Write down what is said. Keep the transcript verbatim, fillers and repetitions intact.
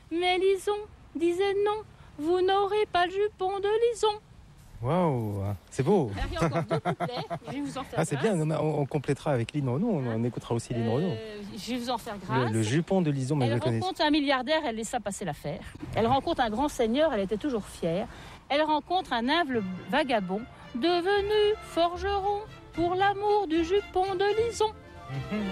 Mais Lison disait non, vous n'aurez pas le jupon de Lison. Waouh, c'est beau. Alors, il y a encore deux couplets, je vais vous en faire Ah, c'est grâce. bien, on, on complétera avec Lynn Renaud, on, on écoutera aussi Lynn Renaud. Euh, je vais vous en faire Le, grâce. le jupon de Lison, mais je Elle le connais. rencontre un milliardaire, elle laissa passer l'affaire. Elle rencontre un grand seigneur, elle était toujours fière. Elle rencontre un humble vagabond, devenu forgeron pour l'amour du jupon de Lison.